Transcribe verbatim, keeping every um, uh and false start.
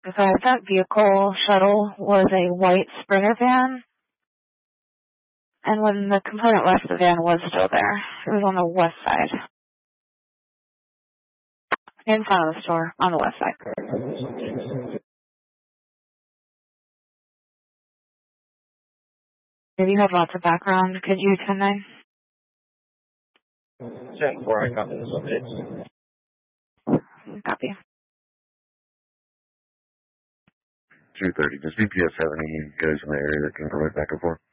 Okay, that vehicle shuttle was a white Sprinter van, and when the component left, the van was still there. It was on the west side. In front of the store, on the west side. If you have lots of background, could you ten nine? ten four, I copy this update. Copy. two thirty. Does D P S have any guys in the area that can provide backup for?